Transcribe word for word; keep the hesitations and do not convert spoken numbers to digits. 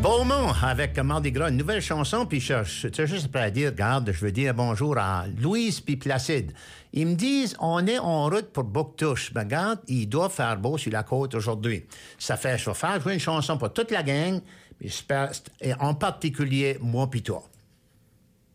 Beaumont avec Mardi Gras, une nouvelle chanson, puis je suis juste prêt à dire, regarde, je veux dire bonjour à Louise puis Placide. Ils me disent, on est en route pour Bouctouche. Mais regarde, il doit faire beau sur la côte aujourd'hui. Ça fait, je vais faire jouer une chanson pour toute la gang, et en particulier moi puis toi.